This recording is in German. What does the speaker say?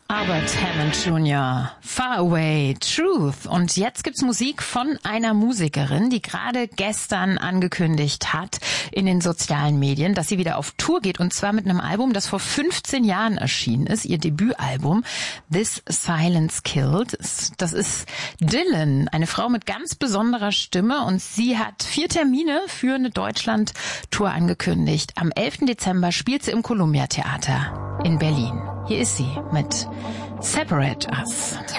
Albert Hammond Jr., Far Away, Truth. Und jetzt gibt's Musik von einer Musikerin, die gerade gestern angekündigt hat in den sozialen Medien, dass sie wieder auf Tour geht. Und zwar mit einem Album, das vor 15 Jahren erschienen ist, ihr Debütalbum This Silence Killed. Das ist Dylan, eine Frau mit ganz besonderer Stimme. Und sie hat 4 Termine für eine Deutschland-Tour angekündigt. Am 11. Dezember spielt sie im Columbia Theater in Berlin. Hier ist sie mit Separate Us.